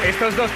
Estos dos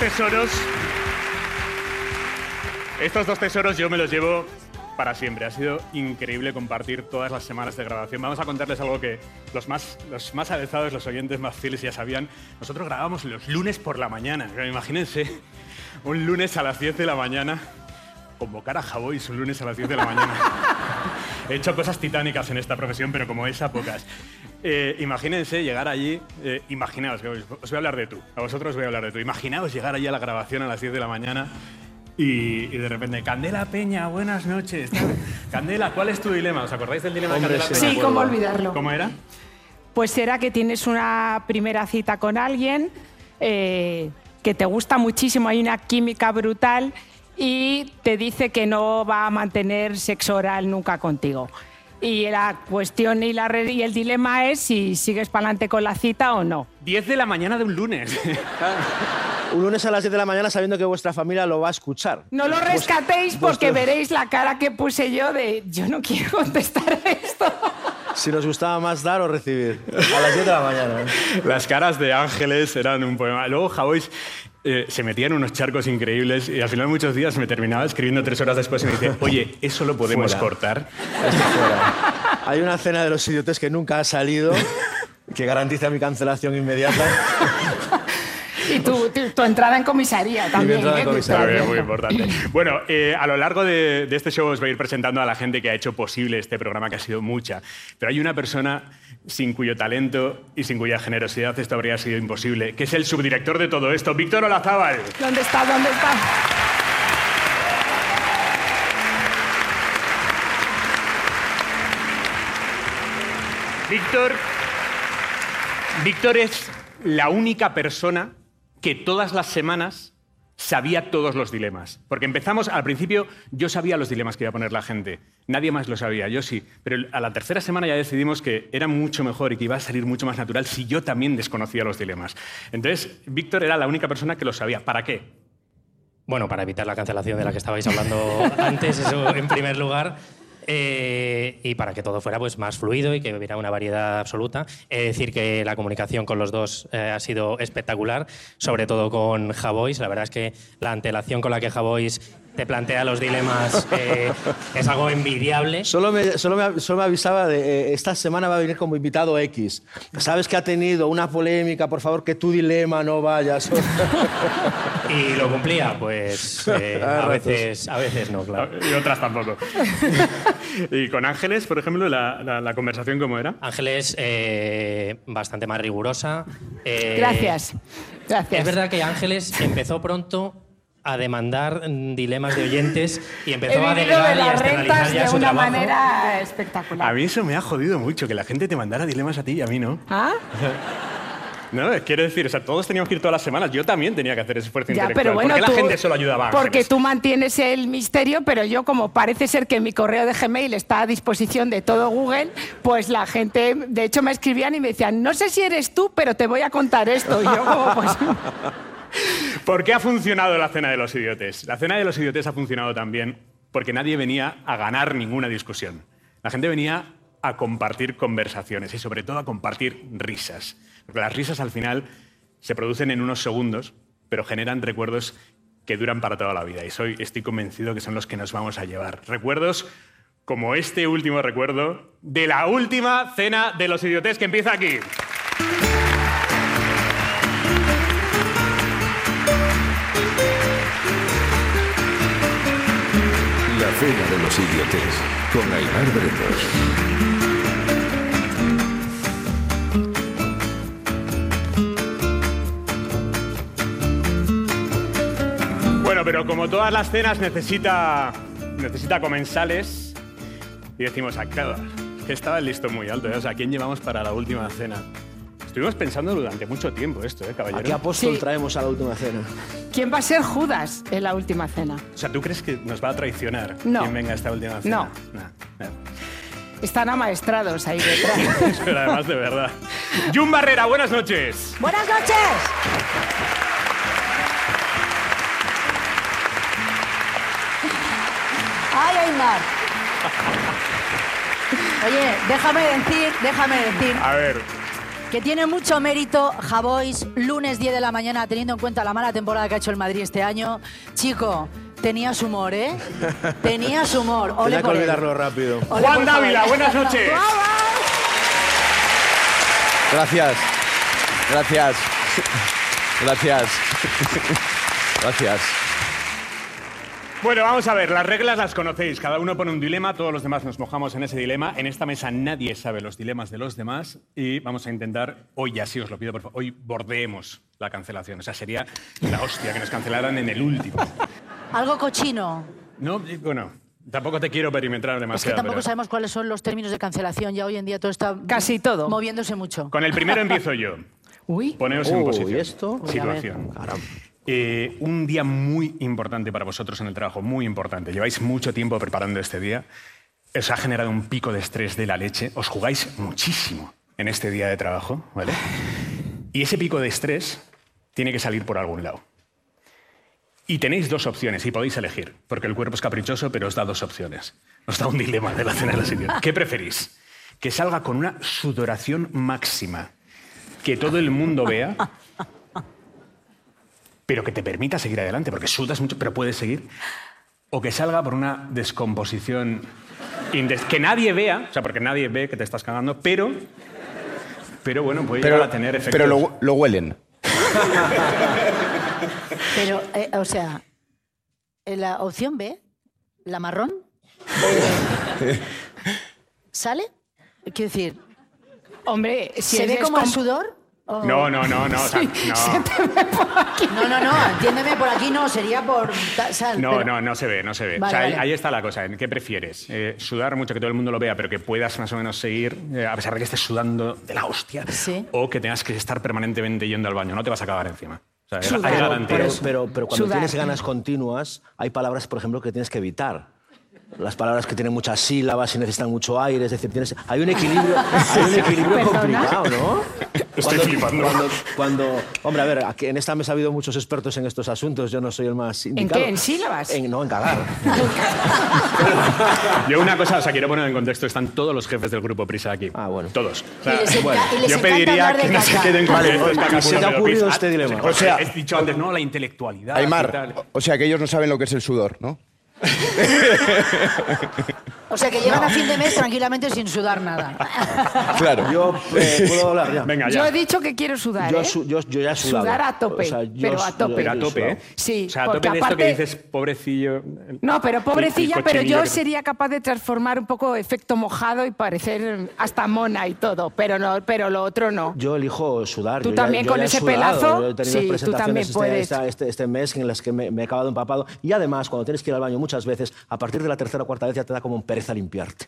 tesoros yo me los llevo para siempre. Ha sido increíble compartir todas las semanas de grabación. Vamos a contarles algo que los más avezados, los oyentes más fieles ya sabían. Nosotros grabábamos los lunes por la mañana. Imagínense, un lunes a las 10 de la mañana, convocar a Javois un lunes a las 10 de la mañana. He hecho cosas titánicas en esta profesión, pero como esa, pocas. Imagínense llegar allí, imaginaos, os voy a hablar de tú, a vosotros os voy a hablar de tú. Imaginaos llegar allí a la grabación a las 10 de la mañana y de repente, Candela Peña, buenas noches. Candela, ¿cuál es tu dilema? ¿Os acordáis del dilema de Candela Peña? Sí, cómo olvidarlo. ¿Cómo era? Pues será que tienes una primera cita con alguien que te gusta muchísimo, hay una química brutal y te dice que no va a mantener sexo oral nunca contigo. Y la cuestión y el dilema es si sigues para adelante con la cita o no. 10 de la mañana de un lunes. Un lunes a las 10 de la mañana sabiendo que vuestra familia lo va a escuchar. No lo rescatéis porque veréis la cara que puse yo de yo no quiero contestar esto. Si nos gustaba más dar o recibir. A las 10 de la mañana. Las caras de Ángeles eran un poema. Luego Javois se metía en unos charcos increíbles y al final muchos días me terminaba escribiendo 3 horas después y me dice, oye, ¿eso lo podemos cortar? Esto fuera. Hay una cena de los idiotes que nunca ha salido que garantiza mi cancelación inmediata. Y tu entrada en comisaría también. Mi entrada en comisaría. Muy importante. Bueno, a lo largo de este show os voy a ir presentando a la gente que ha hecho posible este programa, que ha sido mucha. Pero hay una persona sin cuyo talento y sin cuya generosidad esto habría sido imposible, que es el subdirector de todo esto, Víctor Olazábal. ¿Dónde está? ¿Dónde está? Víctor es la única persona que todas las semanas sabía todos los dilemas. Porque empezamos, al principio yo sabía los dilemas que iba a poner la gente. Nadie más lo sabía, yo sí. Pero a la tercera semana ya decidimos que era mucho mejor y que iba a salir mucho más natural si yo también desconocía los dilemas. Entonces, Víctor era la única persona que lo sabía. ¿Para qué? Bueno, para evitar la cancelación de la que estabais hablando antes, eso en primer lugar. Y para que todo fuera pues, más fluido y que hubiera una variedad absoluta. He de decir que la comunicación con los dos ha sido espectacular, sobre todo con Javois. La verdad es que la antelación con la que Javois te plantea los dilemas es algo envidiable. Solo me avisaba de esta semana va a venir como invitado X. Sabes que ha tenido una polémica, por favor, que tu dilema no vayas. Y lo cumplía, pues a veces no, claro. Y otras tampoco. ¿Y con Ángeles, por ejemplo, la conversación cómo era? Ángeles, bastante más rigurosa. Gracias. Es verdad que Ángeles empezó pronto a demandar dilemas de oyentes y empezó a delegar y a externalizar ya su trabajo. De una manera espectacular. A mí eso me ha jodido mucho, que la gente te mandara dilemas a ti y a mí no. ¿Ah? No, quiero decir, o sea, todos teníamos que ir todas las semanas. Yo también tenía que hacer ese esfuerzo intelectual. Pero bueno, ¿por qué la gente solo ayudaba a Ángeles? Porque tú mantienes el misterio, pero yo, como parece ser que mi correo de Gmail está a disposición de todo Google, pues la gente, de hecho, me escribían y me decían, no sé si eres tú, pero te voy a contar esto. Y yo como, pues... ¿Por qué ha funcionado la Cena de los Idiotes? La Cena de los Idiotes ha funcionado también porque nadie venía a ganar ninguna discusión. La gente venía a compartir conversaciones y sobre todo a compartir risas. Porque las risas al final se producen en unos segundos, pero generan recuerdos que duran para toda la vida. Y estoy convencido que son los que nos vamos a llevar. Recuerdos como este último recuerdo de la última Cena de los Idiotes que empieza aquí. La Cena de los Idiotes, con Aimar Bretos. Bueno, pero como todas las cenas necesita comensales y decimos, claro, que estaba el listón muy alto, ¿eh? O sea, ¿quién llevamos para la última cena? Estuvimos pensando durante mucho tiempo esto, caballero. ¿A qué apóstol traemos a la última cena? ¿Quién va a ser Judas en la última cena? O sea, ¿tú crees que nos va a traicionar quien venga a esta última cena? No. Están amaestrados ahí detrás. Pero además, de verdad. Jun Barrera, buenas noches. ¡Buenas noches! ¡Ay, Aimar! Oye, déjame decir... A ver. Que tiene mucho mérito Javois, lunes 10 de la mañana, teniendo en cuenta la mala temporada que ha hecho el Madrid este año. Chico, tenías humor, ¿eh? Tenías humor. Ole Tenía que por él. olvidarlo rápido. Ole Juan por Dávila, favor. buenas noches. Gracias. Gracias. Gracias. Gracias. Bueno, vamos a ver, las reglas las conocéis. Cada uno pone un dilema, todos los demás nos mojamos en ese dilema. En esta mesa nadie sabe los dilemas de los demás y vamos a intentar, hoy ya sí os lo pido, por favor, hoy bordeemos la cancelación. O sea, sería la hostia que nos cancelaran en el último. Algo cochino. No, bueno, tampoco te quiero perimetrar Es que demasiado. tampoco pero sabemos cuáles son los términos de cancelación. Ya hoy en día todo está Casi todo. moviéndose mucho. Con el primero empiezo yo. Uy. Poneos en Uy, posición. ¿esto? Uy, a Situación. Un día muy importante para vosotros en el trabajo, muy importante. Lleváis mucho tiempo preparando este día. Os ha generado un pico de estrés de la leche. Os jugáis muchísimo en este día de trabajo, ¿vale? Y ese pico de estrés tiene que salir por algún lado. Y tenéis dos opciones y podéis elegir, porque el cuerpo es caprichoso, pero os da dos opciones. Os da un dilema de la cena de la siguiente. ¿Qué preferís? Que salga con una sudoración máxima, que todo el mundo vea, pero que te permita seguir adelante, porque sudas mucho, pero puedes seguir. O que salga por una descomposición que nadie vea, o sea, porque nadie ve que te estás cagando, pero bueno, puede llegar a tener efectos. Pero lo huelen. Pero, o sea, la opción B, la marrón, ¿sale? Quiero decir, Hombre, si ¿se es ve como el descom- sudor? ¿O- No, o sea, No, entiéndeme, por aquí no, sería por... No se ve. Vale, o sea, vale. ahí está la cosa. ¿En qué prefieres? ¿Sudar mucho, que todo el mundo lo vea, pero que puedas más o menos seguir, a pesar de que estés sudando de la hostia? Sí. ¿O que tengas que estar permanentemente yendo al baño? No te vas a cagar encima. O sea, Sudar, hay por garantía. eso. Pero cuando Sudar. tienes ganas continuas, hay palabras, por ejemplo, que tienes que evitar. Las palabras que tienen muchas sílabas y necesitan mucho aire, es decir, hay un equilibrio, ¿Perdona? complicado, ¿no? Estoy flipando. Hombre, a ver, aquí en esta mesa ha habido muchos expertos en estos asuntos, yo no soy el más indicado. qué? ¿En sílabas? No, en cagar. Yo una cosa, o sea, quiero poner en contexto, están todos los jefes del grupo Prisa aquí. Ah, bueno. Todos. O Y sea, les yo encanta pediría hablar de que no se caca. queden con Vale, estos ¿y cacas se te ha por ocurrido los este pies. dilema? O sea, O sea- he dicho antes, no, la intelectualidad y Aymar, tal. o sea que ellos no saben lo que es el sudor, ¿no? O sea, que llegan a fin de mes tranquilamente sin sudar nada. Claro. Yo puedo hablar ya. Venga, Yo ya. he dicho que quiero sudar, Yo, ¿eh? yo ya he sudado. Sudar a tope, O sea, pero a tope. Pero a tope, ¿eh? Sí, O sea, a porque tope de esto que aparte- dices, pobrecillo. No, pero pobrecilla, el pero cochinillo yo que- sería capaz de transformar un poco efecto mojado y parecer hasta mona y todo, pero lo otro no. Yo elijo sudar. Tú Yo ya- también yo con ya he ese sudado. pelazo, Yo he tenido sí, tú presentaciones también puedes. este mes en las que me he acabado empapado. Y además, cuando tienes que ir al baño muchas veces, a partir de la tercera o cuarta vez ya te da como un pereza limpiarte.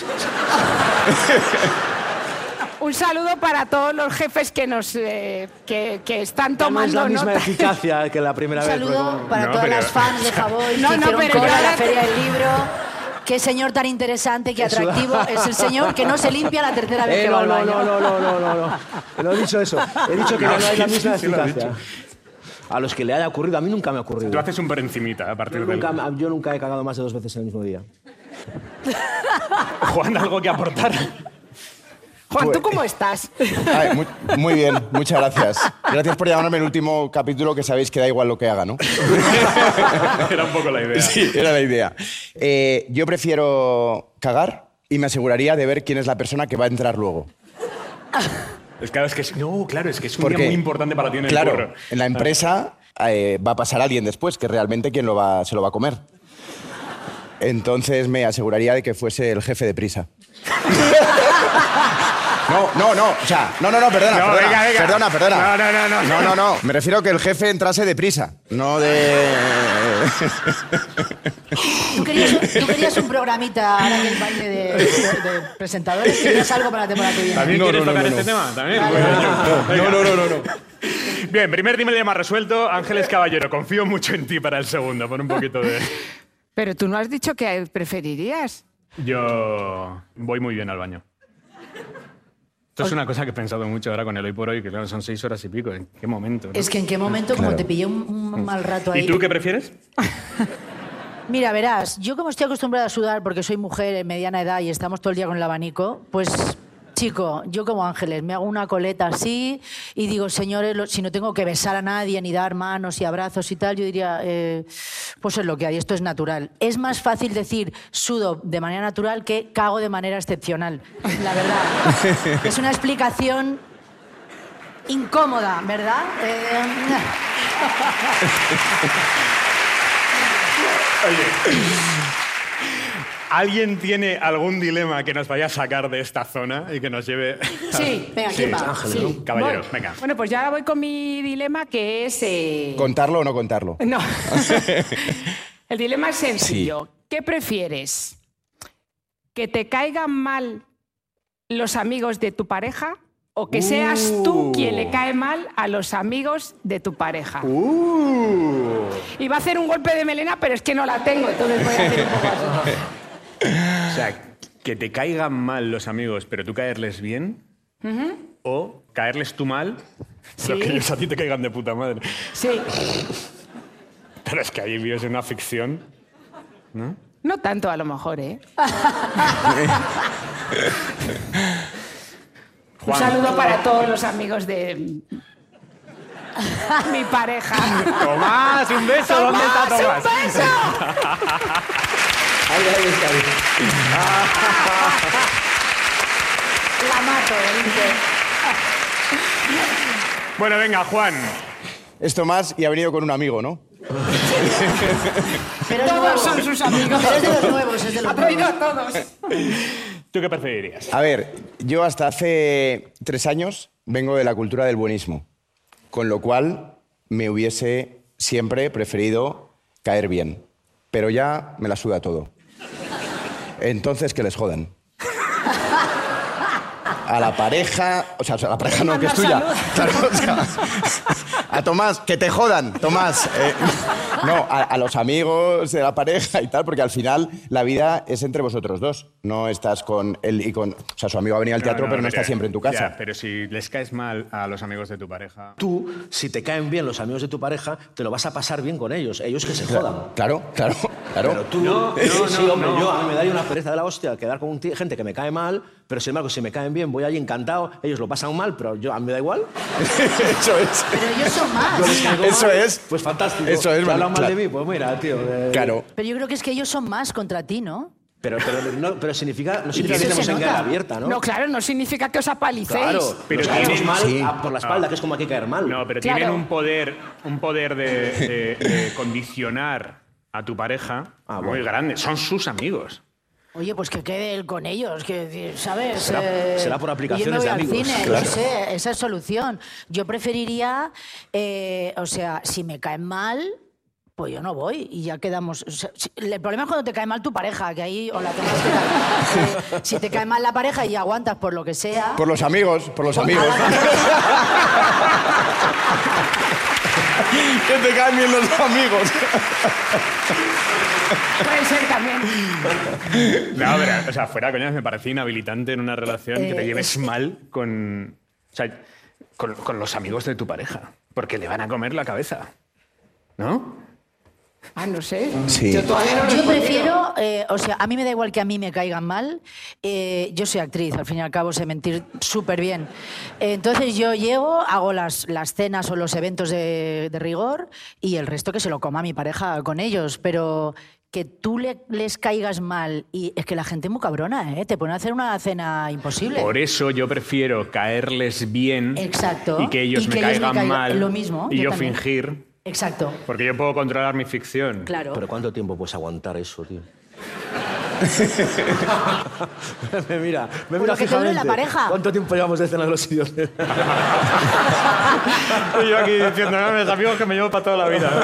Un saludo para todos los jefes que nos que están No es tomando la misma nota. eficacia que la primera Un vez. saludo porque- para No, todas pero- las fans de Javois No, que no, hicieron pero cola yo en la ahora- Feria del Libro. Qué señor tan interesante, qué atractivo es el señor que no se limpia la tercera vez que va al no, baño. no he dicho eso. He dicho que No, no hay la sí, misma sí lo has eficacia. A los que le haya ocurrido, a mí nunca me ha ocurrido. Tú haces un por encimita a partir de... Yo nunca he cagado más de 2 veces en el mismo día. Juan, ¿algo que aportar? Juan, ¿tú cómo estás? Ay, muy bien, muchas gracias. Gracias por llamarme el último capítulo, que sabéis que da igual lo que haga, ¿no? Era un poco la idea. Sí, era la idea. Yo prefiero cagar y me aseguraría de ver quién es la persona que va a entrar luego. Es que es un Porque, día muy importante para ti en el claro, curro. en la empresa va a pasar alguien después, que realmente quien se lo va a comer. Entonces me aseguraría de que fuese el jefe de Prisa. No, o sea, perdona, perdona. No, me refiero a que el jefe entrase de prisa, no de... ¿Tú querías un programita ahora en el baile de presentadores? ¿Querías algo para la temporada que viene? ¿También No, quieres no, tocar no, este no. tema? ¿También? Vale, Venga. No. Bien, primer dilema resuelto. Ángeles Caballero, confío mucho en ti para el segundo. Pon un poquito de... Pero tú no has dicho que preferirías. Yo voy muy bien al baño. Esto es una cosa que he pensado mucho ahora con el hoy por hoy, que claro, son 6 horas y pico. ¿En qué momento? ¿no? Es que en qué momento, como te pillé un mal rato ahí. ¿Y tú qué prefieres? Mira, verás, yo como estoy acostumbrada a sudar porque soy mujer en mediana edad y estamos todo el día con el abanico, pues Chico, yo como Ángeles me hago una coleta así y digo, señores, si no tengo que besar a nadie ni dar manos y abrazos y tal, yo diría, pues es lo que hay, esto es natural. Es más fácil decir sudo de manera natural que cago de manera excepcional, la verdad. Es una explicación incómoda, ¿verdad? Oye, ¿alguien tiene algún dilema que nos vaya a sacar de esta zona y que nos lleve...? Sí, venga, ¿quién va? Ángeles, Sí. ¿no? Caballero, Voy. venga. Bueno, pues ya ahora voy con mi dilema, que es... ¿Contarlo o no contarlo? No. El dilema es sencillo. ¿Qué prefieres? ¿Que te caigan mal los amigos de tu pareja o que seas tú quien le cae mal a los amigos de tu pareja? Iba a hacer un golpe de melena, pero es que no la tengo, entonces voy a hacer un poco así. O sea, que te caigan mal los amigos, pero tú caerles bien, o caerles tú mal, pero Sí. que ellos a ti te caigan de puta madre. Sí. Pero es que ahí vives una ficción, ¿no? No tanto, a lo mejor, ¿eh? Un Juan. saludo para todos los amigos de mi pareja. ¡Tomás, un beso! ¿Dónde está Tomás? ¡Un beso! Ahí está. La mato, ¿eh? Bueno, venga, Juan. Es Tomás y ha venido con un amigo, ¿no? Pero es Todos nuevo. son sus amigos. Pero es de los nuevos, es de los Ha traído nuevos. a todos. ¿Tú qué preferirías? A ver, yo hasta hace 3 años vengo de la cultura del buenismo, con lo cual me hubiese siempre preferido caer bien, pero ya me la suda todo. Entonces, que les jodan. A la pareja, o sea, a la pareja no, que es tuya. Claro, o sea, a Tomás, que te jodan, Tomás. No, a los amigos de la pareja y tal, porque al final la vida es entre vosotros dos. No estás con él y con... O sea, su amigo va a venir al teatro, pero no está siempre en tu casa. Ya, pero si les caes mal a los amigos de tu pareja... Tú, si te caen bien los amigos de tu pareja, te lo vas a pasar bien con ellos. Ellos que se jodan. Claro. Pero tú, No, sí, no, hombre, no. yo a mí me daría una pereza de la hostia quedar con gente que me cae mal, pero sin embargo, si me caen bien, voy allí encantado, ellos lo pasan mal, pero yo a mí me da igual. Eso es. Pero ellos son más. Yo les caigo Eso mal, es. Pues fantástico. Eso es, ¿Te hablan mal claro. de mí? Pues mira, tío. Claro. Pero yo creo que es que ellos son más contra ti, ¿no? Pero significa, no significa eso que estemos se en guerra nota. abierta, ¿no? No, claro, no significa que os apalicéis. Claro, Pero pero caemos tienen- mal sí. por la espalda, que es como hay que caer mal. No, pero Claro. tienen un poder de condicionar a tu pareja muy bueno. grande. Son sus amigos. Oye, pues que quede él con ellos, que, ¿sabes? Será por aplicaciones y yo me voy de al amigos. cine, Claro. no sé, esa es solución. Yo preferiría, o sea, si me caen mal, pues yo no voy y ya quedamos. O sea, el problema es cuando te cae mal tu pareja, que ahí o la tengas que caer. Si te cae mal la pareja y aguantas por lo que sea. Por los amigos. Que te caen bien los amigos. Puede ser también. No, pero, o sea, fuera coñas, me parece inhabilitante en una relación que te lleves mal con, o sea, con los amigos de tu pareja. Porque le van a comer la cabeza. ¿No? Ah, no sé. Sí. Yo todavía no he Yo respondido. prefiero, o sea, a mí me da igual que a mí me caigan mal. Yo soy actriz, al fin y al cabo sé mentir súper bien. Entonces yo llego, hago las cenas o los eventos de rigor y el resto que se lo coma mi pareja con ellos. Pero que tú les caigas mal y es que la gente es muy cabrona, ¿eh? Te ponen a hacer una cena imposible. Por eso yo prefiero caerles bien Exacto. y que ellos Y me que ellos me caigan caigan- mal lo mismo, y yo yo también. fingir. Exacto. Porque yo puedo controlar mi ficción. Claro. Pero ¿cuánto tiempo puedes aguantar eso, tío? me mira lo que te dure la fijamente. pareja. ¿Cuánto tiempo llevamos de escena de los idiotas? Y yo aquí diciendo, no, mis amigos que me llevo para toda la vida.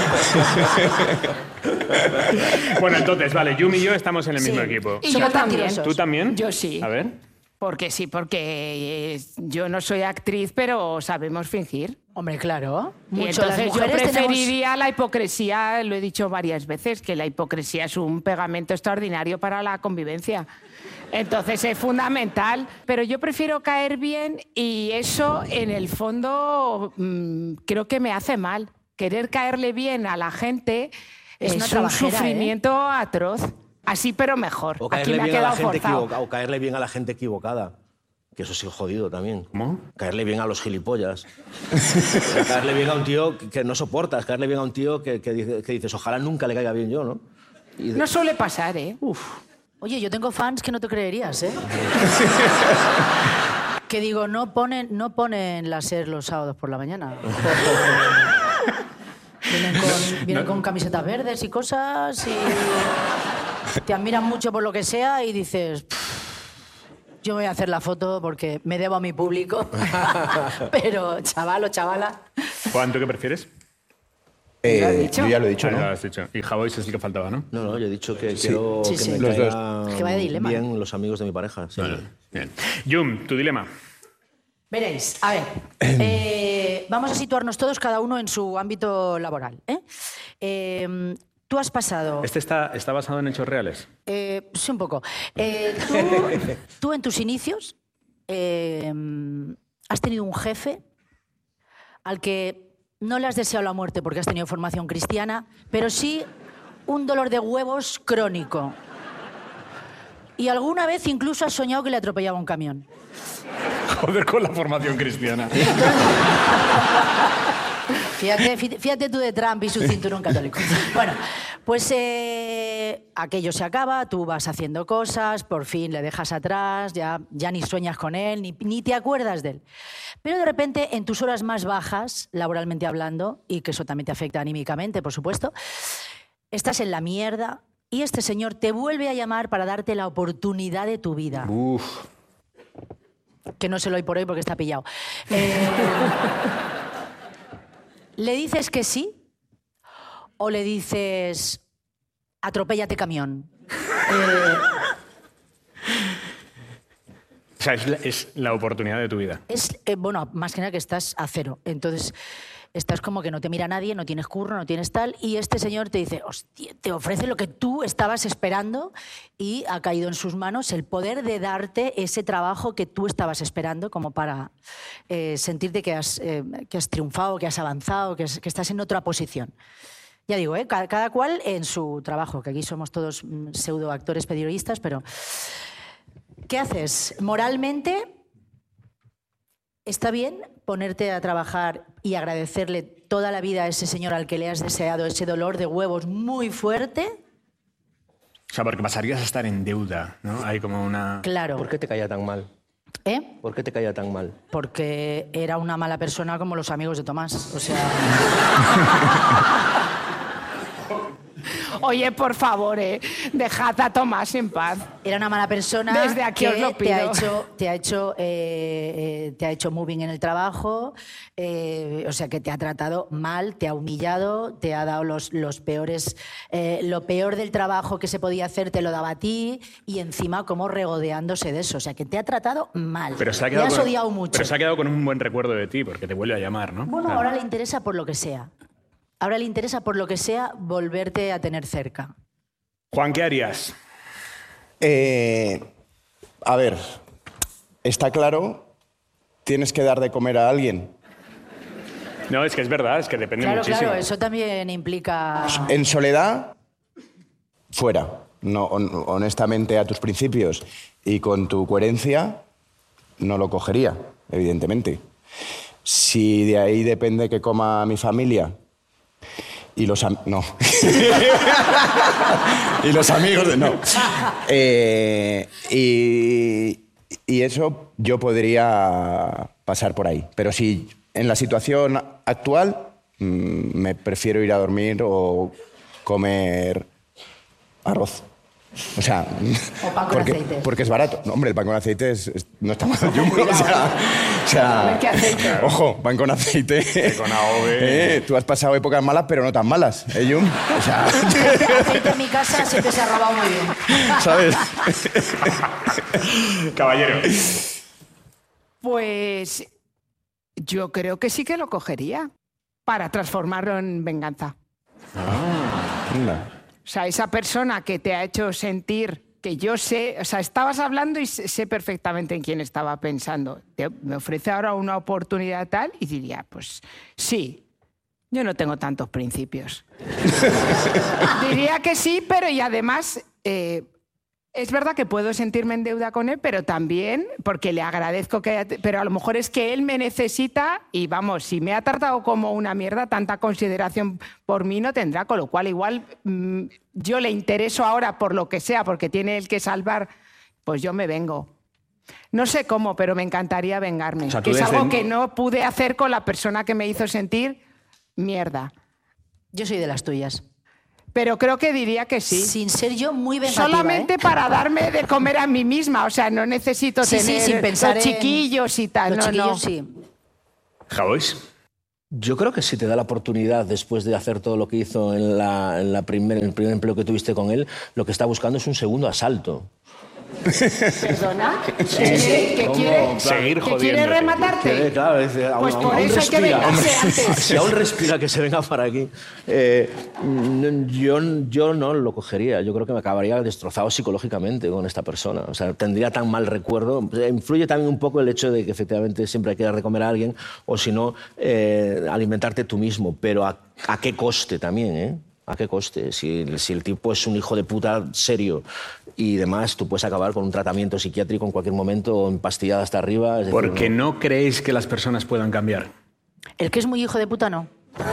Bueno, entonces, vale, Yumi y yo estamos en el mismo Sí. equipo. Y Somos yo también. mentirosos. ¿Tú también? Yo sí. A ver. Porque sí, porque yo no soy actriz, pero sabemos fingir. Hombre, claro. Y Mucho las entonces yo mujeres tenemos- preferiría la hipocresía, lo he dicho varias veces, que la hipocresía es un pegamento extraordinario para la convivencia. Entonces es fundamental, pero yo prefiero caer bien y eso en el fondo creo que me hace mal. Querer caerle bien a la gente Es una un trabajera, sufrimiento atroz. Así, pero mejor. O Aquí caerle me ha bien a la quedado gente forzado. equivocada. O caerle bien a la gente equivocada. Que eso sí es jodido también. ¿Cómo? Caerle bien a los gilipollas. Caerle bien a un tío que no soportas. Caerle bien a un tío que dices, ojalá nunca le caiga bien yo, ¿no? No suele pasar, ¿eh? Oye, yo tengo fans que no te creerías, ¿eh? Que digo, no ponen láser los sábados por la mañana. Vienen con camisetas verdes y cosas y te admiran mucho por lo que sea y dices, yo me voy a hacer la foto porque me debo a mi público. Pero chaval o chavala... Juan, ¿tú qué prefieres? Yo ya lo he dicho, ¿no? Lo has dicho. Y Javois es el que faltaba, ¿no? No, yo he dicho que quiero Sí, que sí. me Los dos. caigan Que vaya dilema. bien los amigos de mi pareja. Sí. Bien. Yum, tu dilema. Veréis, a ver, vamos a situarnos todos cada uno en su ámbito laboral. Tú has pasado... ¿Este está basado en hechos reales? Sí, un poco. Tú en tus inicios has tenido un jefe al que no le has deseado la muerte porque has tenido formación cristiana, pero sí un dolor de huevos crónico. Y alguna vez incluso has soñado que le atropellaba un camión. Joder, con la formación cristiana. Fíjate tú de Trump y su cinturón católico. Bueno, pues aquello se acaba, tú vas haciendo cosas, por fin le dejas atrás, ya ni sueñas con él, ni te acuerdas de él. Pero de repente, en tus horas más bajas, laboralmente hablando, y que eso también te afecta anímicamente, por supuesto, estás en la mierda y este señor te vuelve a llamar para darte la oportunidad de tu vida. Uf. Que no se lo doy por hoy porque está pillado. ¿Le dices que sí? ¿O le dices, atropéllate camión? O sea, es la oportunidad de tu vida. Bueno, más que nada que estás a cero. Entonces, estás como que no te mira nadie, no tienes curro, no tienes tal, y este señor te dice, hostia, te ofrece lo que tú estabas esperando y ha caído en sus manos el poder de darte ese trabajo que tú estabas esperando como para sentirte que has triunfado, que has avanzado, que estás en otra posición. Ya digo, cada cual en su trabajo, que aquí somos todos pseudoactores periodistas, pero ¿qué haces? Moralmente, ¿está bien ponerte a trabajar y agradecerle toda la vida a ese señor al que le has deseado ese dolor de huevos muy fuerte? O sea, porque pasarías a estar en deuda, ¿no? Hay como una... Claro. ¿Por qué te caía tan mal? ¿Eh? ¿Por qué te caía tan mal? Porque era una mala persona como los amigos de Tomás. O sea... Oye, por favor, dejad a Tomás en paz. Era una mala persona. Desde aquí que os lo pido. te ha hecho moving en el trabajo, o sea que te ha tratado mal, te ha humillado, te ha dado los peores, lo peor del trabajo que se podía hacer te lo daba a ti y encima como regodeándose de eso, o sea que te ha tratado mal. Pero se ha Le quedado has odiado mucho. Pero se ha quedado con un buen recuerdo de ti, porque te vuelve a llamar, ¿no? Bueno, Claro. ahora le interesa por lo que sea. Ahora le interesa por lo que sea volverte a tener cerca. Juan, ¿qué harías? A ver, está claro, tienes que dar de comer a alguien. No, es que es verdad, es que depende Claro, muchísimo. claro, eso también implica... En soledad, fuera. No, honestamente, a tus principios y con tu coherencia, no lo cogería, evidentemente. Si de ahí depende que coma mi familia y los no. Y los amigos no. Y eso yo podría pasar por ahí. Pero si en la situación actual me prefiero ir a dormir o comer arroz. O sea, O pan con aceite. porque es barato. No, hombre, el pan con aceite no está mal. O sea, A ver qué aceite. ojo, pan con aceite. Con AOVE. Tú has pasado épocas malas, pero no tan malas, ¿eh, Jun? O sea, El aceite en mi casa siempre se ha robado muy bien. ¿sabes? Caballero. Pues yo creo que sí que lo cogería para transformarlo en venganza. Anda. O sea, esa persona que te ha hecho sentir que yo sé, o sea, estabas hablando y sé perfectamente en quién estaba pensando. Me ofrece ahora una oportunidad tal y diría, pues sí, yo no tengo tantos principios. Diría que sí, pero y además Es verdad que puedo sentirme en deuda con él, pero también porque le agradezco que... Pero a lo mejor es que él me necesita y, vamos, si me ha tratado como una mierda, tanta consideración por mí no tendrá, con lo cual igual yo le intereso ahora por lo que sea, porque tiene él que salvar, pues yo me vengo. No sé cómo, pero me encantaría vengarme. O sea, que es algo que no pude hacer con la persona que me hizo sentir mierda. Yo soy de las tuyas. Pero creo que diría que sí. Sin ser yo muy vengativa. Solamente para darme de comer a mí misma. O sea, no necesito tener sin pensar los chiquillos y tal. Los no, chiquillos, no. sí. Javois. Yo creo que si te da la oportunidad, después de hacer todo lo que hizo en el primer empleo que tuviste con él, lo que está buscando es un segundo asalto. ¿Perdona? ¿Que quiere Seguir que quiere jodiéndote. rematarte? Claro, dice, Pues por eso hay que vengarse antes. Si aún respira, que se venga para aquí. Yo no lo cogería. Yo creo que me acabaría destrozado psicológicamente con esta persona. O sea, tendría tan mal recuerdo. Influye también un poco el hecho de que efectivamente siempre hay que dar de comer a alguien, o si no, alimentarte tú mismo. Pero ¿a qué coste también, eh? ¿A qué coste? Si el tipo es un hijo de puta serio y demás, tú puedes acabar con un tratamiento psiquiátrico en cualquier momento, o empastillada hasta arriba. Es decir, Porque no creéis que las personas puedan cambiar. El que es muy hijo de puta, no.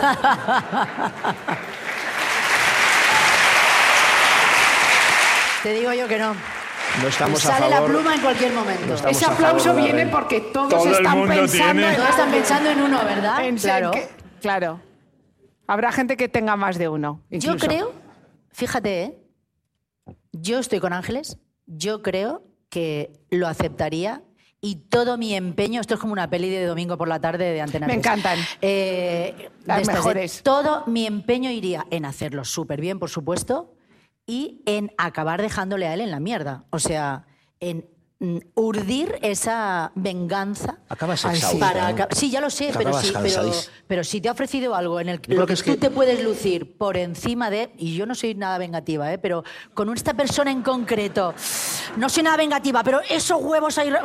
Te digo yo que no. No estamos a Sale favor. la pluma en cualquier momento. No estamos Ese a favor aplauso de la viene renta. porque todos Todo el están mundo pensando tiene. Todos están pensando en uno, ¿verdad? en Claro. claro. Habrá gente que tenga más de uno. Yo incluso. creo, fíjate, yo estoy con Ángeles, yo creo que lo aceptaría y todo mi empeño, esto es como una peli de domingo por la tarde de Antena Me 3. encantan. Las Las mejores. Todo mi empeño iría en hacerlo súper bien, por supuesto, y en acabar dejándole a él en la mierda. O sea, en urdir esa venganza. Acabas Ay, sí. exhausta, ¿eh? Sí, ya lo sé, Acabas cansadísimo. pero si te ha ofrecido algo en el Yo creo lo que que es tú que- te puedes lucir por encima de, y yo no soy nada vengativa, pero con esta persona en concreto, no soy nada vengativa, pero esos huevos ahí...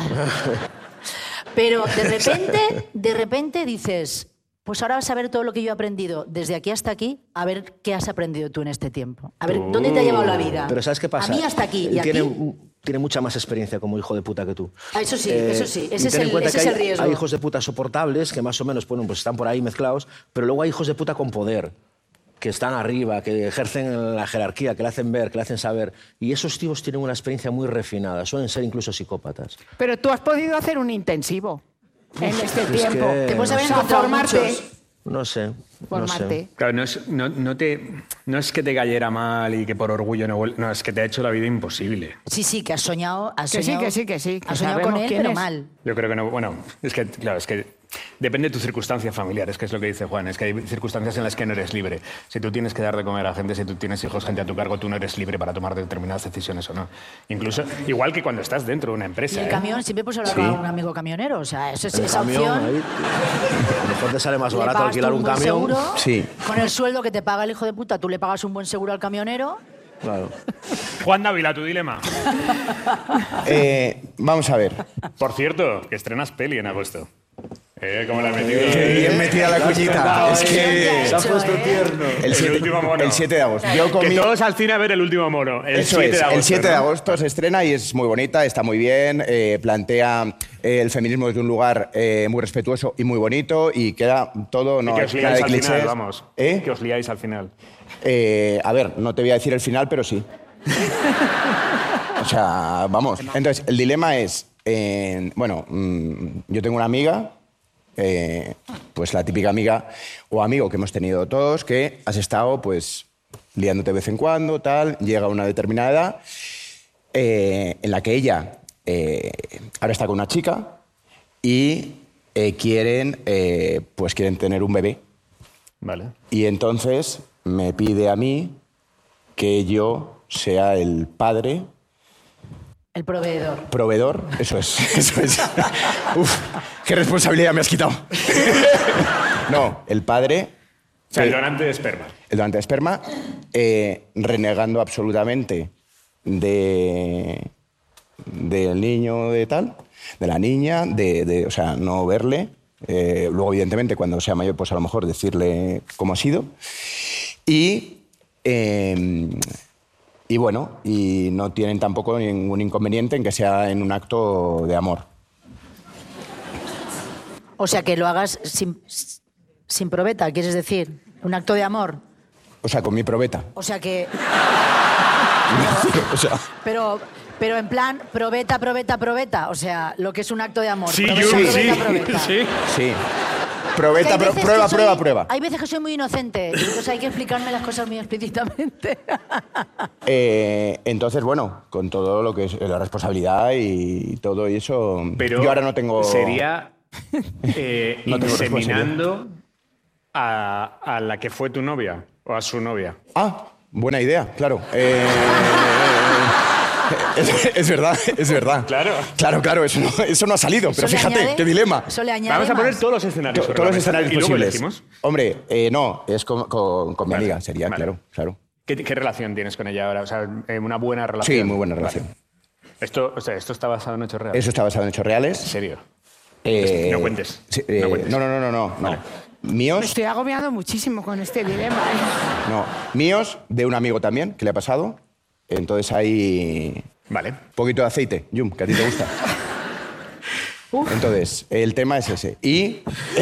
Pero de repente dices, pues ahora vas a ver todo lo que yo he aprendido desde aquí hasta aquí, a ver qué has aprendido tú en este tiempo. A ver, ¿dónde te ha llevado la vida? Pero ¿sabes qué pasa? A mí hasta aquí, Él ¿y a tiene, ti? tiene mucha más experiencia como hijo de puta que tú. Ah, eso sí, y ese es ten en cuenta ese que es el riesgo. hay hijos de puta soportables que más o menos bueno, pues están por ahí mezclados, pero luego hay hijos de puta con poder, que están arriba, que ejercen la jerarquía, que le hacen ver, que le hacen saber. Y esos tíos tienen una experiencia muy refinada, suelen ser incluso psicópatas. Pero tú has podido hacer un intensivo en este es tiempo. que- Te puedes haber O sea, encontrado formarte. muchos. No sé. Formarte. Claro, no es que te cayera mal y que por orgullo no, es que te ha hecho la vida imposible. Sí, que has soñado... Que sí, que sí. Has soñado con sabemos él, quién pero es. mal. Yo creo que no. Bueno, es que, claro, es que depende de tus circunstancias familiares, que es lo que dice Juan. Es que hay circunstancias en las que no eres libre. Si tú tienes que dar de comer a gente, si tú tienes hijos, gente a tu cargo, tú no eres libre para tomar determinadas decisiones o no. Incluso, igual que cuando estás dentro de una Y empresa. el ¿eh? camión, siempre puedes hablar Sí. con un amigo camionero. O sea, eso es, El esa camión, opción... ahí, a lo mejor te sale más le barato pagas alquilar tú un buen camión. seguro, Sí. Con el sueldo que te paga el hijo de puta, tú le pagas un buen seguro al camionero. Claro. Juan Dávila, tu dilema. Vamos a ver. Por cierto, que estrenas peli en agosto. ¿Cómo la has metido? Bien metida la cuñita. Es que... Se ha puesto ¿eh? tierno. El 7, último mono. el 7 de agosto. Yo con Que mi- todos al cine a ver el último mono. El Eso 7 es, de agosto. el 7 de ¿no? agosto se estrena y es muy bonita, está muy bien, plantea el feminismo desde un lugar muy respetuoso y muy bonito y queda todo, Y no que hay os nada liáis de al clichés. final, vamos. ¿Eh? Que os liáis al final. A ver, no te voy a decir el final, pero sí. O sea, vamos. Entonces, el dilema es, yo tengo una amiga, pues la típica amiga o amigo que hemos tenido todos, que has estado, pues, liándote de vez en cuando, tal, llega a una determinada edad, en la que ella ahora está con una chica y quieren tener un bebé. Vale. Y entonces me pide a mí que yo sea el padre, El proveedor. proveedor, eso es. Uf, qué responsabilidad me has quitado. No, el padre, O sea, el donante de esperma. el donante de esperma, renegando absolutamente del niño de tal, de la niña, o sea, no verle. Luego, evidentemente, cuando sea mayor, pues a lo mejor decirle cómo ha sido. Y Y bueno, y no tienen tampoco ningún inconveniente en que sea en un acto de amor. O sea, que lo hagas sin probeta, ¿quieres decir? Un acto de amor. O sea, con mi probeta. O sea que... O sea, Pero en plan, probeta. O sea, lo que es un acto de amor. Sí, Probeta, Jun, sí. probeta. Sí. sí. Probeta, Que hay veces prueba, que prueba, prueba. Hay veces que soy muy inocente, entonces hay que explicarme las cosas muy explícitamente. Entonces, bueno, con todo lo que es la responsabilidad y todo eso, Pero yo ahora no tengo... sería No tengo inseminando a la que fue tu novia o a su novia. Ah, buena idea, claro. Es verdad, es verdad. Claro. Claro, eso no ha salido, pero Eso le fíjate, añade- qué dilema. Eso le añade Vamos a poner más. todos los escenarios. sobre Todos la los mesa escenarios y luego posibles. elegimos. Hombre, no, es con mi amiga, sería, vale. claro. ¿Qué relación tienes con ella ahora? O sea, una buena relación. Sí, muy buena Vale. relación. Esto está basado en hechos reales. Eso está basado en hechos reales. ¿En serio? Eh, No cuentes. sí, No cuentes. No. Vale. Me Míos, estoy agobiando muchísimo con este dilema. míos, de un amigo también, que le ha pasado. Entonces hay Vale. un poquito de aceite, Jum, que a ti te gusta. Entonces, el tema es ese. Y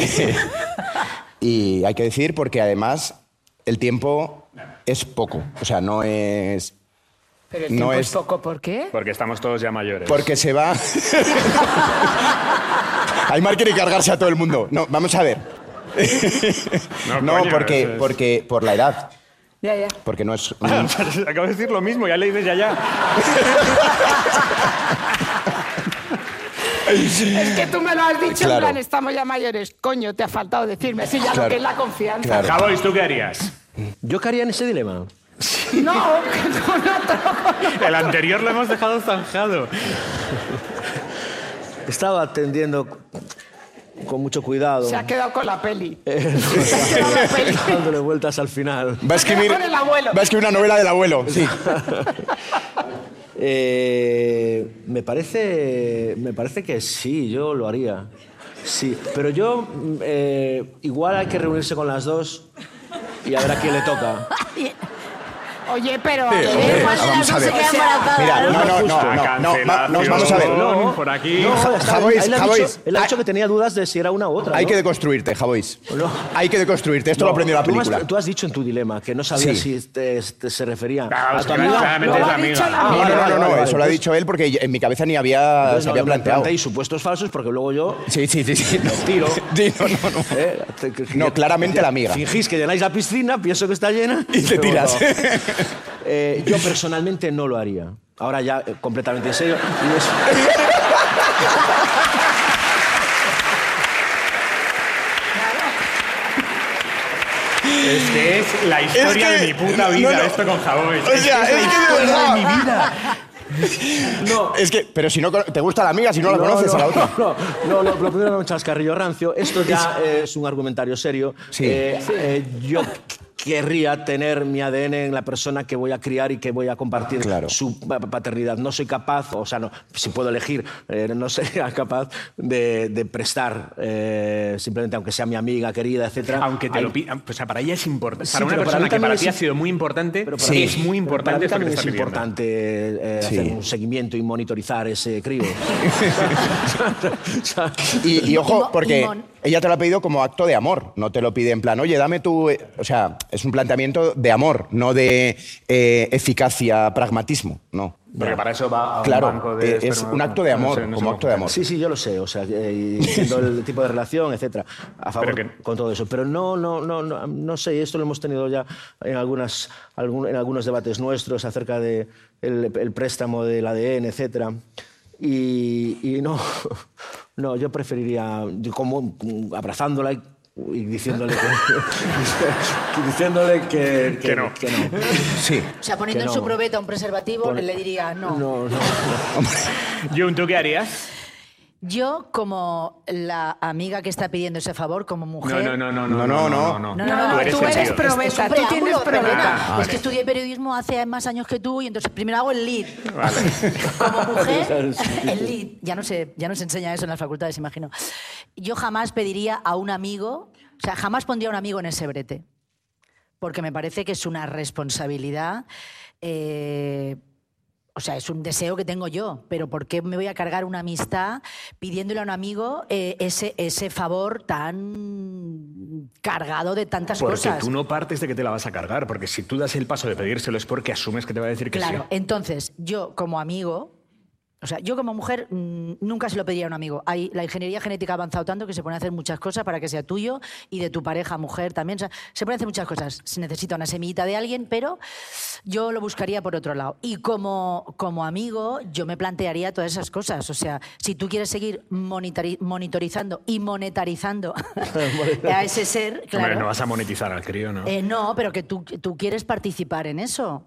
hay que decir, porque además el tiempo es poco. O sea, no es... Pero el No tiempo es- es poco, ¿por qué? Porque estamos todos ya mayores. Porque se va... Aymar quiere cargarse a todo el mundo. No, vamos a ver. No, coño, porque, eso es- porque por la edad. Ya. Porque no es... Acabo de decir lo mismo, ya le dices ya. Es que tú me lo has dicho Claro. en plan, estamos ya mayores. Coño, te ha faltado decirme. Sí, ya Claro. lo que es la confianza. Claro. Javois, ¿tú qué harías? ¿Yo qué haría en ese dilema? No, con otro. El anterior lo hemos dejado zanjado. Estaba atendiendo con mucho cuidado, Se ha quedado con la peli. Se ha quedado la peli. dándole vueltas al final. Va a escribir, Con el abuelo. va a escribir una novela del abuelo, sí. Me parece que sí, yo lo haría. Sí, pero yo igual hay que reunirse con las dos y a ver a quién le toca. Oye, pero... Sí, hombre, ¿Cuál de las vamos a dos se ver. queda embarazada? Mira, no, Cancelación vamos a ver. por aquí. No, Javois, él ha Javois. dicho, que tenía dudas de si era una u otra. Hay ¿no? que deconstruirte, Javois. No. Hay que deconstruirte. Esto lo aprendió la película. Tú has dicho en tu dilema que no sabías Sí. si se refería Ah, a tu hostia, amiga. claramente Lo es ha la dicho amiga. la amiga. No, vale, eso lo ha pues- dicho él porque en mi cabeza ni había, Entonces, se había no planteado. planteéis supuestos falsos porque luego yo Sí. no tiro. Sí, no. No, claramente la amiga. Fingís que llenáis la piscina, pienso que está llena Y te pero tiras. no. Yo personalmente no lo haría. Ahora ya completamente en serio. Y es- Es que es la historia Es que- de mi puta vida, no. esto con Javois. O sea, es que de verdad. mi vida. No. Es que, pero si no te gusta la amiga, si no la conoces a la otra. No, lo primero era un chascarrillo rancio. Esto ya es un argumentario serio. Sí. Yo querría tener mi ADN en la persona que voy a criar y que voy a compartir Claro. su paternidad. No soy capaz, o sea, no, si puedo elegir, no sería capaz de prestar, simplemente aunque sea mi amiga querida, etc. Aunque te lo pida. O sea, para ella es importante. Sí, Para una pero para persona mí que para también ti ha es- sido muy importante, Pero Sí. es muy importante para mí esto que también te es está pidiendo. importante Sí. hacer un seguimiento y monitorizar ese crío. Y ojo, porque Imón. ella te lo ha pedido como acto de amor. No te lo pide en plan, oye, dame tu... O sea, es un planteamiento de amor, no de eficacia, pragmatismo. No. Porque para eso va a un Claro, banco de es esperma. un acto de amor, No sé como cómo acto de amor. Sí, yo lo sé, o sea, y entiendo el tipo de relación, etcétera, a favor Pero con todo eso. Pero no sé, esto lo hemos tenido ya en algunos debates nuestros acerca de el préstamo del ADN, etcétera. Y no, yo preferiría, como abrazándola y diciéndole que Que no. Sí. O sea, poniendo Que en su no. probeta un preservativo, le diría no. No. Jun, ¿tú qué harías? Yo, como la amiga que está pidiendo ese favor, como mujer... No. No, Tú eres tú eres sentido. probeta, Es un tú tienes preámbulo, perdona. probeta. Es que estudié periodismo hace más años que tú y entonces primero hago el lead. Vale. Como mujer, el lead. Ya no se enseña eso en las facultades, imagino. Yo jamás pediría a un amigo, o sea, jamás pondría a un amigo en ese brete. porque me parece que es una responsabilidad. O sea, es un deseo que tengo yo, pero ¿por qué me voy a cargar una amistad pidiéndole a un amigo ese favor tan cargado de tantas cosas? Porque tú no partes de que te la vas a cargar, porque si tú das el paso de pedírselo es porque asumes que te va a decir que sí. Claro, entonces yo como amigo... O sea, yo como mujer nunca se lo pediría a un amigo. La ingeniería genética ha avanzado tanto que se pueden hacer muchas cosas para que sea tuyo y de tu pareja, mujer también. O sea, se pueden hacer muchas cosas. Se necesita una semillita de alguien, pero yo lo buscaría por otro lado. Y como amigo, yo me plantearía todas esas cosas. O sea, si tú quieres seguir monitorizando y monetarizando a ese ser, claro... Hombre, no vas a monetizar al crío, ¿no? No, pero que tú quieres participar en eso.